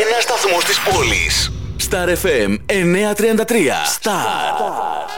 νέος σταθμός της πόλης. Star FM 933. Star.